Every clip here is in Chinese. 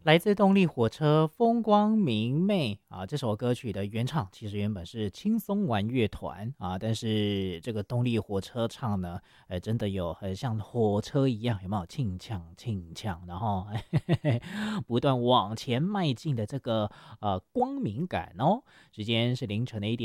来自动力火车《风光明媚》啊，这首歌曲的原唱其实原本是轻松玩乐团啊，但是这个动力火车唱呢，真的有很像火车一样，有没有轻呛轻呛，然后不断往前迈进的这个光明感哦。时间是凌晨的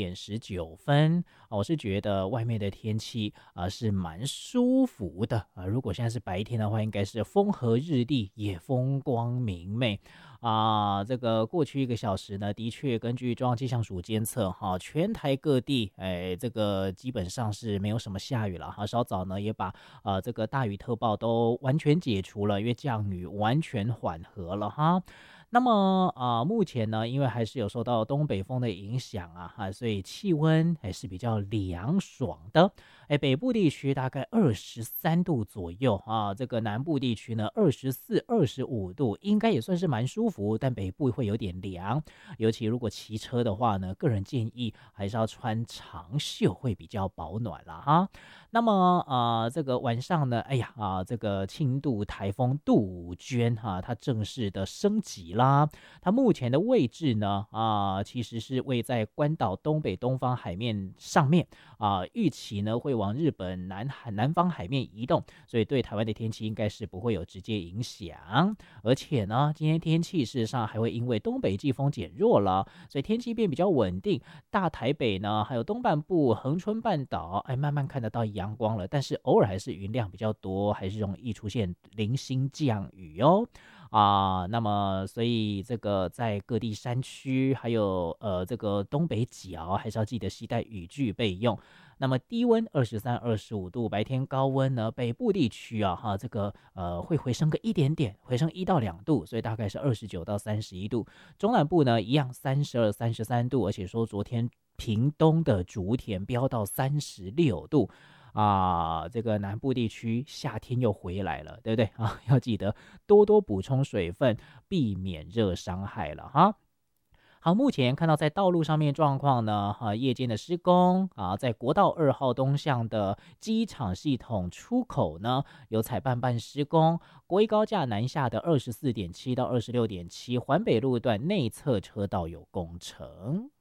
1:19啊，我是觉得外面的天气是蛮舒服的啊。如果现在是白天的话，应该是风和日丽，也风光明媚。这个过去1个小时呢，的确根据中央气象署监测，全台各地，这个基本上是没有什么下雨了哈。稍早呢，也把这个大雨特报都完全解除了，因为降雨完全缓和了哈。那么目前呢，因为还是有受到东北风的影响所以气温还是比较凉爽的。北部地区大概23度左右啊，这个南部地区呢24、25度，应该也算是蛮舒服，但北部会有点凉，尤其如果骑车的话呢，个人建议还是要穿长袖会比较保暖啦哈。那么这个晚上呢，这个轻度台风杜鹃它正式的升级啦。它目前的位置呢其实是位在关岛东北东方海面上面预期呢会往日本南方海面移动，所以对台湾的天气应该是不会有直接影响。而且呢，今天天气事实上还会因为东北季风减弱了，所以天气变比较稳定。大台北呢，还有东半部恒春半岛，慢慢看得到阳光了，但是偶尔还是云量比较多，还是容易出现零星降雨哦。那么所以这个在各地山区，还有这个东北角，还是要记得携带雨具备用。那么低温23、25度，白天高温呢，北部地区这个会回升个一点点，回升1到2度，所以大概是29到31度。中南部呢一样32、33度，而且说昨天屏东的竹田飙到36度。这个南部地区夏天又回来了，对不对要记得多多补充水分，避免热伤害了哈。好，目前看到在道路上面状况呢，夜间的施工在国道2号东向的机场系统出口呢，有采办施工。国一高架南下的24.7到26.7环北路段内侧车道有工程。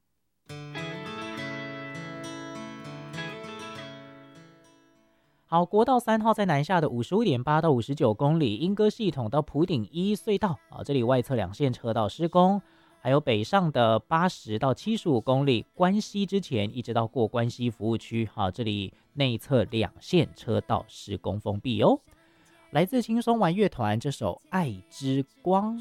好，国道3号在南下的55.8到59公里，莺歌系统到埔顶1隧道这里外侧2线车道施工。还有北上的80到75公里，关西之前一直到过关西服务区这里内侧2线车道施工封闭哦。来自轻松玩乐团这首《爱之光》。